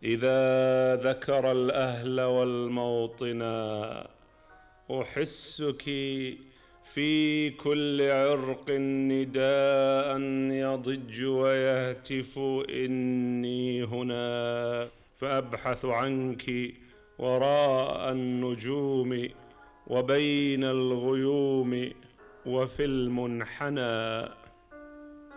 إذا ذكر الأهل والموطنا أحسك في كل عرق نداء يضج ويهتف إني هنا، فأبحث عنك وراء النجوم وبين الغيوم وفي المنحنى.